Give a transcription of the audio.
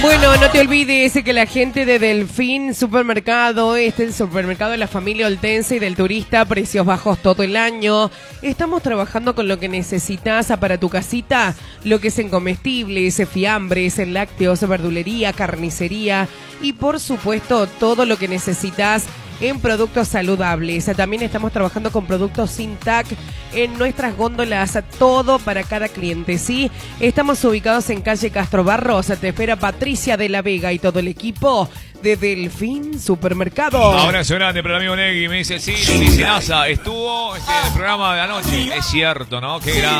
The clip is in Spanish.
Bueno, no te olvides que la gente de Delfín Supermercado, el supermercado de la familia oltense y del turista, precios bajos todo el año. Estamos trabajando con lo que necesitas para tu casita, lo que es en comestibles, fiambres, en lácteos, verdulería, carnicería y por supuesto todo lo que necesitas en productos saludables. También estamos trabajando con productos sin TAC en nuestras góndolas, todo para cada cliente, ¿sí? Estamos ubicados en calle Castro Barros, te espera Patricia de la Vega y todo el equipo de Delfín Supermercado. Abrazo grande para el amigo Negui, me dice, sí, dice NASA, estuvo en el programa de anoche. Es cierto, ¿no? Qué grande.